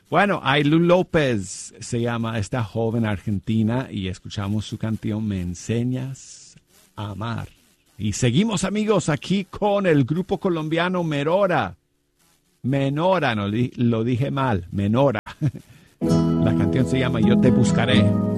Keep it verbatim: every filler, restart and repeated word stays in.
Bueno, Ailu López se llama esta joven argentina y escuchamos su canción Me Enseñas a Amar. Y seguimos, amigos, aquí con el grupo colombiano Menora. Menora, no lo dije mal, Menora. La canción se llama Yo te buscaré.